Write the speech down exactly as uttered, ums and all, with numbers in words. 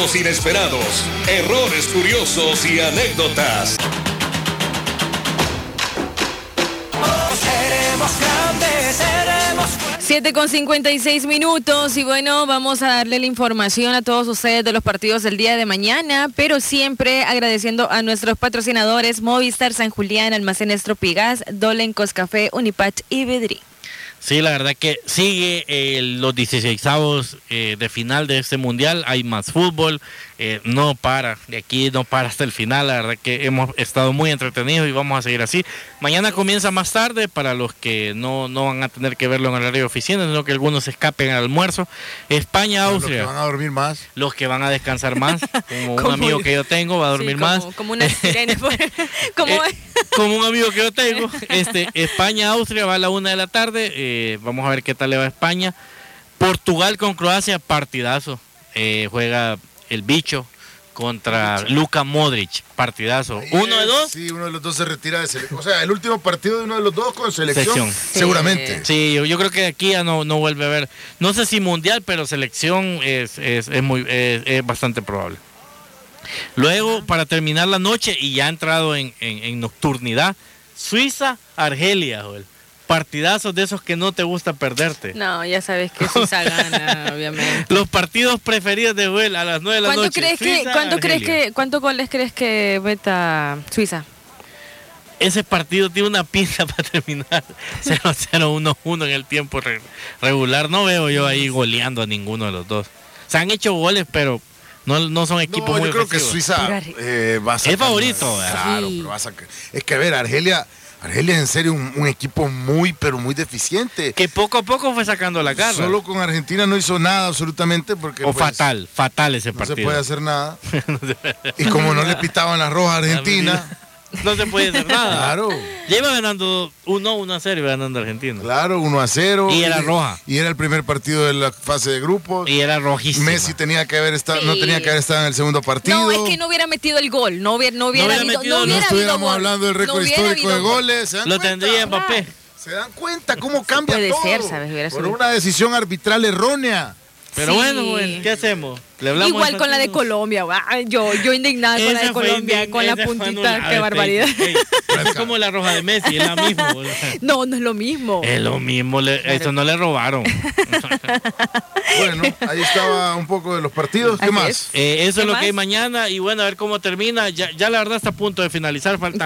Sucesos inesperados, errores curiosos y anécdotas. Seremos grandes, seremos siete con cincuenta y seis minutos y bueno, vamos a darle la información a todos ustedes de los partidos del día de mañana, pero siempre agradeciendo a nuestros patrocinadores Movistar San Julián, Almacenes Tropigas, Dolen, Coscafé, Unipach y Vedri. Sí, la verdad que sigue eh, los dieciseisavos eh, de final de este mundial, hay más fútbol, eh, no para, de aquí no para hasta el final, la verdad que hemos estado muy entretenidos y vamos a seguir así. Mañana comienza más tarde para los que no, no van a tener que verlo en el horario de oficina, sino que algunos escapen al almuerzo. España, Austria. Los que van a dormir más. Los que van a descansar más, como un amigo que yo tengo va a dormir sí, como, más. Como una sirena. como... Eh, como un amigo que yo tengo, este, España, Austria va a la una de la tarde, eh, vamos a ver qué tal le va a España. Portugal con Croacia, partidazo, eh, juega el bicho contra Luka Modric, partidazo. Ahí ¿Uno de es, dos? Sí, uno de los dos se retira de selección. O sea, el último partido de uno de los dos con selección, Sección. seguramente. Sí, yo, yo creo que aquí ya no, no vuelve a ver, no sé si mundial, pero selección es, es, es, muy, es, es bastante probable. Luego, para terminar la noche, y ya ha entrado en, en, en nocturnidad, Suiza, Argelia, Joel. Partidazos de esos que no te gusta perderte. No, ya sabes que Suiza gana, obviamente. Los partidos preferidos de Joel a las nueve de la ¿Cuánto noche. crees Suiza, que, cuánto Argelia. crees que, cuántos goles crees que meta Suiza? Ese partido tiene una pinta para terminar cero a cero, uno a uno en el tiempo re- regular. No veo yo ahí goleando a ninguno de los dos. Se han hecho goles, pero no, no son equipos No, muy yo creo que ofensivos. Suiza eh, va a sacar. Es favorito, ¿verdad? Claro, Sí. pero va a sacar. Es que a ver, Argelia, Argelia es en serio un, un equipo muy, pero muy deficiente. Que poco a poco fue sacando la garra. Solo con Argentina no hizo nada absolutamente porque O pues, fatal, fatal ese no partido. se puede hacer nada. Y como no le pitaban las rojas a Argentina, No se puede hacer nada. claro, Ya iba ganando uno uno a cero, iba ganando Argentina. claro, uno a cero. Y era roja. Y era el primer partido de la fase de grupos. Y era rojísimo. Messi tenía que haber estado, no Sí. tenía que haber estado en el segundo partido. No, es que no hubiera metido el gol, no hubiera, no hubiera, hubiera habido, metido- no no hubiera No habido estuviéramos gol. hablando del No récord hubiera histórico de habido gol. goles. ¿se dan Lo cuenta? tendría Mbappé. ¿Se dan cuenta cómo cambia Puede todo? ser, ¿sabes? Hubiera Por sido. una decisión arbitral errónea. Pero Sí. bueno, güey, ¿qué hacemos? ¿Le hablamos Igual de con la de Fantino? Colombia, guau, yo, yo indignada con la Esa de fue Colombia, indign- con la esa fue puntita, anulada, qué barbaridad. ey, ey, es como la roja de Messi, es la misma. o sea, No, no es lo mismo. Es lo mismo, le, eso no le robaron. Bueno, ahí estaba un poco de los partidos. ¿Qué Así más? es. Eh, eso ¿Qué es lo más? que hay mañana y bueno, a ver cómo termina. Ya, ya la verdad está a punto de finalizar, faltan